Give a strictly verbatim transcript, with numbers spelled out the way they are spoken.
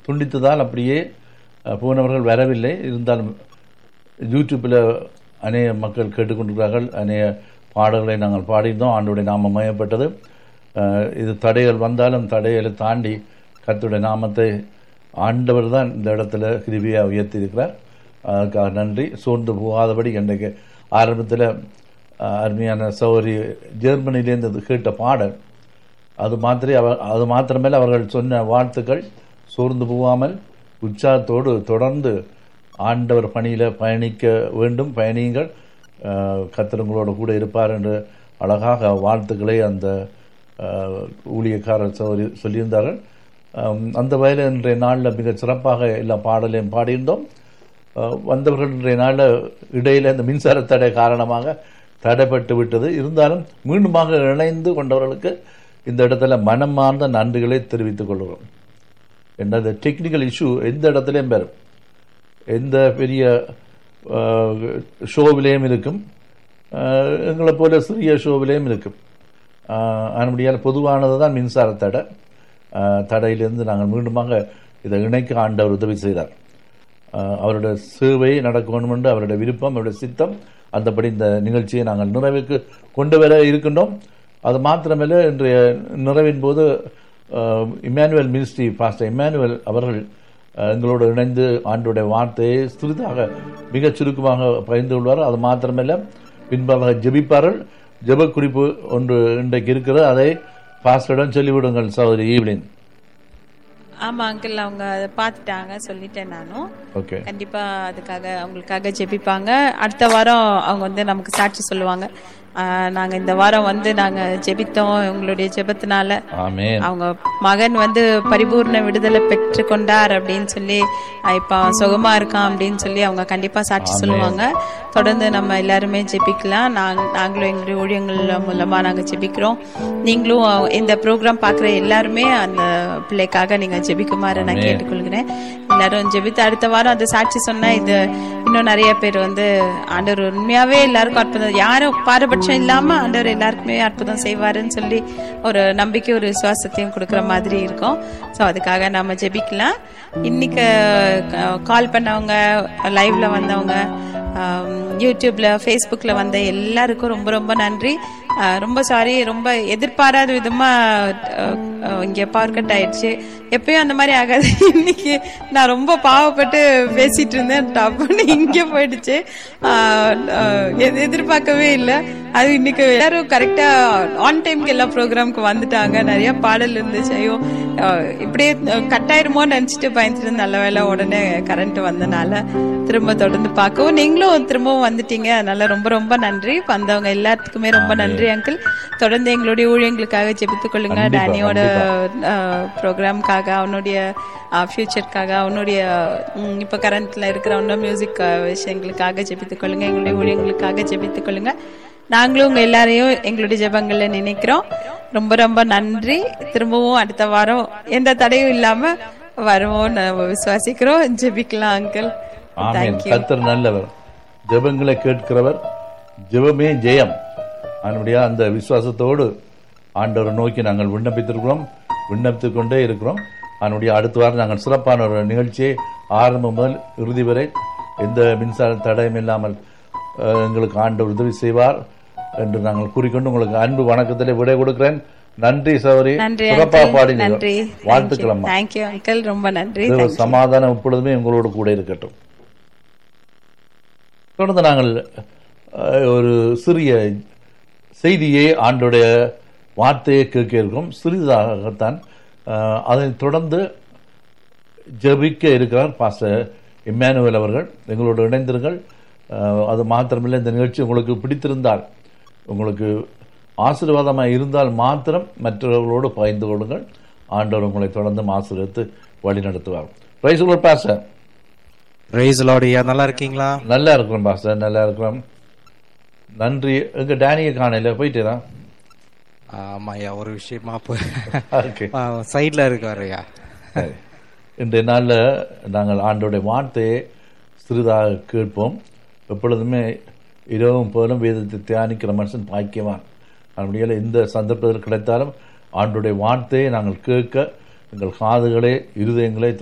துண்டித்ததால் அப்படியே போனவர்கள் வரவில்லை. இருந்தாலும் யூடியூப்பில் அநேக மக்கள் கேட்டுக்கொண்டிருக்கிறார்கள். அநேக பாடல்களை நாங்கள் பாடியிருந்தோம். ஆண்டவருடைய நாமம் மயப்பட்டது. இது தடைகள் வந்தாலும் தடைகளை தாண்டி கர்த்தருடைய நாமத்தை ஆண்டவர் தான் இந்த இடத்துல கிருபையாக உயர்த்தியிருக்கிறார். அதுக்காக நன்றி. சோர்ந்து போகாதபடி இன்றைக்கு ஆரம்பத்தில் அருமையான சௌரி ஜெர்மனிலேருந்து கேட்ட பாடல் அது மாத்திரை அவர் அது மாத்திரமேல அவர்கள் சொன்ன வாழ்த்துக்கள் சோர்ந்து போகாமல் உற்சாகத்தோடு தொடர்ந்து ஆண்டவர் பணியில் பயணிக்க வேண்டும், பயணியுங்கள், கர்த்தர் கூட இருப்பார் என்று அழகாக வாழ்த்துக்களை அந்த ஊழியக்காரர் சௌரி சொல்லியிருந்தார்கள். அந்த வகையில் இன்றைய நாளில் மிக சிறப்பாக எல்லா பாடலையும் பாடியிருந்தோம். வந்தவர்கள் இன்றைய நாளில் இடையில் இந்த மின்சார தடை காரணமாக தடைப்பட்டு விட்டது. இருந்தாலும் மீண்டுமாக இணைந்து கொண்டவர்களுக்கு இந்த இடத்துல மனமார்ந்த நன்றிகளை தெரிவித்துக் கொள்கிறோம். என்னது டெக்னிக்கல் இஷ்யூ எந்த இடத்துலையும் பெறும், எந்த பெரிய ஷோவிலையும் இருக்கும், எங்களை போல சிறிய ஷோவிலையும் இருக்கும். அதனுடைய பொதுவானது தான் மின்சார தடை. தடையிலிருந்து நாங்கள் மீண்டுமாக இதை இணைக்க ஆண்டவர் உதவி செய்தார். அவருடைய சேவை நடக்க வேண்டும் என்று அவருடைய விருப்பம், அவருடைய சித்தம். அந்தபடி இந்த நிகழ்ச்சியை நாங்கள் நிறைவுக்கு கொண்டு வர இருக்கின்றோம். அது மாத்திரமல்ல, இன்றைய நிறைவின் போது இம்மானுவேல் மினிஸ்ட்ரி பாஸ்டர் இம்மானுவேல் அவர்கள் எங்களோடு இணைந்து ஆண்டோடைய வார்த்தையை சிறிதாக மிகச் சுருக்கமாக பகிர்ந்து கொள்வார். அது மாத்திரமல்ல, பின்பாக ஜெபிப்பார்கள். ஜெப குறிப்பு ஒன்று இன்றைக்கு இருக்கிறது, அதை பாஸ்டரிடம் சொல்லிவிடுங்கள் சகோதரி ஈவ்லின். ஆமா அங்கிள், அவங்க அதை பார்த்துட்டாங்க, சொல்லிட்டேன் நானும். ஓகே, கண்டிப்பா அதுக்காக அவங்களுக்காக ஜெபிப்பாங்க. அடுத்த வாரம் அவங்க வந்து நமக்கு சாட்சி சொல்லுவாங்க. நாங்க இந்த வாரம் வந்து நாங்க ஜெபித்தோம், உங்களுடைய ஜெபத்தினால அவங்க மகன் வந்து பரிபூர்ண விடுதலை பெற்று கொண்டார் அப்படின்னு சொல்லி, இப்ப சுகமா இருக்கான் அப்படின்னு சொல்லி அவங்க கண்டிப்பா சாட்சி சொல்லுவாங்க. தொடர்ந்து நம்ம எல்லாருமே ஜெபிக்கலாம். நாங்களும் எங்களுடைய ஊழியங்கள் மூலமா நாங்க ஜெபிக்கிறோம். நீங்களும் இந்த ப்ரோக்ராம் பாக்குற எல்லாருமே அந்த பிள்ளைக்காக நீங்க ஜெபிக்குமாறு நான் கேட்டுக்கொள்கிறேன். எல்லாரும் ஜெபித்து அடுத்த வாரம் அந்த சாட்சி சொன்னா இது இன்னும் நிறைய பேர் வந்து ஆண்டவர் உண்மையாவே எல்லாருக்கும் அற்புதம், யாரும் பாரபட்சம் இல்லாம ஆண்டவர் எல்லாருக்குமே அற்புதம் செய்வாருன்னு சொல்லி ஒரு நம்பிக்கை, ஒரு விசுவாசத்தையும் கொடுக்கற மாதிரி இருக்கும். ஸோ அதுக்காக நாம ஜெபிக்கலாம். இன்னைக்கு கால் பண்ணவங்க, லைவ்ல வந்தவங்க, யூடியூப்ல ஃபேஸ்புக்ல வந்த எல்லாருக்கும் ரொம்ப ரொம்ப நன்றி. ரொம்ப சாரி, ரொம்ப எதிர்பாராத விதமா இங்க பவர் கட் ஆயிடுச்சு. எப்பயும் அந்த மாதிரி ஆகாது. இன்னைக்கு நான் ரொம்ப பாவப்பட்டு பேசிட்டு இருந்தேன், டப்புன்னு இங்க போயிடுச்சு. எதிர்பார்க்கவே இல்லை. அது இன்னைக்கு எல்லாரும் கரெக்டா ஆன் டைம்க்கு எல்லா ப்ரோக்ராமுக்கு வந்துட்டாங்க. நிறைய பாடல் இருந்துச்சு. ஐயோ இப்படியே கட் ஆயிருமோன்னு நினைச்சிட்டு பயந்துட்டு இருந்த, நல்ல வேலை உடனே கரண்ட் வந்தனால திரும்ப தொடர்ந்து பார்க்கவும் நீங்களும் திரும்பவும் வந்துட்டீங்க. அதனால ரொம்ப ரொம்ப நன்றி. வந்தவங்க எல்லாத்துக்குமே ரொம்ப நன்றி அங்கிள். தொடர்ந்து எங்களுடைய ஊழியங்களுக்காக ஜெபித்துக் கொள்ளுங்க. டேனியோட ப்ரோக்ராம்காக, அவனுடைய ஃபியூச்சருக்காக, அவனுடைய இப்ப கரண்ட்ல இருக்கிற அவனோட மியூசிக் விஷயங்களுக்காக ஜெபித்துக் கொள்ளுங்க. எங்களுடைய ஊழியங்களுக்காக ஜெபித்துக் கொள்ளுங்க. நாங்களும் உங்க எல்லாரையும் எங்களுடைய ஜெபங்கள்ல நினைக்கிறோம். ரொம்ப ரொம்ப நன்றி. திரும்பவும் அடுத்த வாரம் எந்த தடையும் இல்லாம வருவோம் விசுவாசிக்கிறோம். ஜெபிக்கலாம் அங்கிள். கர்த்தர் நல்லவர், ஜெபங்களை கேட்கிறவர், ஜெபமே ஜெயம். அதனுடைய அந்த விசுவாசத்தோடு ஆண்டவரை நோக்கி நாங்கள் விண்ணப்பித்திருக்கிறோம், விண்ணப்பித்துக் கொண்டே இருக்கிறோம். அதனுடைய அடுத்த வாரம் நாங்கள் சிறப்பான ஒரு நிகழ்ச்சியை ஆரம்பம் முதல் இறுதி வரை எந்த மின்சார தடையும் இல்லாமல் எங்களுக்கு ஆண்டவர் உதவி செய்வார் என்று நாங்கள் கூறிக்கொண்டு உங்களுக்கு அன்பு வணக்கத்திலே விடை கொடுக்கிறேன். நன்றி சௌரி, சிறப்பாக பாடினீர்கள். வாழ்த்துக்கள். தேங்க்யூ அங்கிள், ரொம்ப நன்றி. சமாதானம் எப்பொழுதுமே உங்களோடு கூட இருக்கட்டும். தொடர்ந்து நாங்கள் ஒரு சிறிய செய்தியை, ஆண்டோடைய வார்த்தையை கேட்க இருக்கிறோம். சிறிதாகத்தான். அதை தொடர்ந்து ஜெபிக்க இருக்கிறார் பாஸ்டர் இம்மானுவேல் அவர்கள். எங்களோடு இணைந்தீர்கள். அது மாத்திரமில்லை, இந்த நிகழ்ச்சி உங்களுக்கு பிடித்திருந்தால், உங்களுக்கு ஆசீர்வாதமாக இருந்தால் மாத்திரம் மற்றவர்களோடு பகிர்ந்து கொள்ளுங்கள். ஆண்டவர் உங்களை தொடர்ந்து ஆசீர்வதித்து வழி நடத்துவார். Praise the Lord pastor. Praise the Lord. நல்லா இருக்கீங்களா? நல்லா இருக்கிறோம் பாஸ்டர், நல்லா இருக்கிறோம். நன்றி. எங்க டேனியை காணையில போயிட்டேனா? ஆமாய்யா, ஒரு விஷயமா சைட்ல இருக்காருயா. இன்றைய நாளில் நாங்கள் ஆண்டோடைய வார்த்தையை சிறிதாக கேட்போம். எப்பொழுதுமே இரவும் போலும் வேதத்தை தியானிக்கிற மனுஷன் பாக்கியவான். அதனுடைய எந்த சந்தர்ப்பத்தில் கிடைத்தாலும் ஆண்டோடைய வார்த்தையை நாங்கள் கேட்க எங்கள் காதுகளே இருதயங்களே